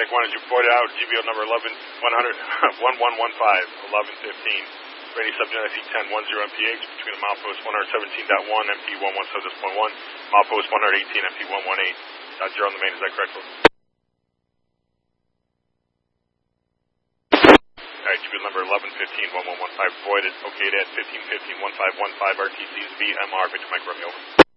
Atlantic 1, as you pointed out, GBO number 1115, rating subject IC1010 MPH between milepost 117.1, MP 117.1, milepost 118, MP 118.0 on the main. Is that correct, folks? Alright, GBO number 1115-1115 voided, okayed at 1515-1515, RTC's VMR, Victor Mike Romeo, over.